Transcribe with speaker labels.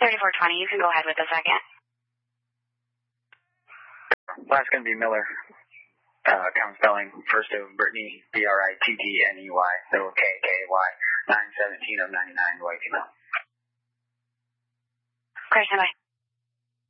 Speaker 1: 3420, you can go ahead with the second.
Speaker 2: Last going to be Miller. Count spelling. First of Brittany, Brittney, so KKY, 917 of 99, White female.
Speaker 1: Okay, stand by.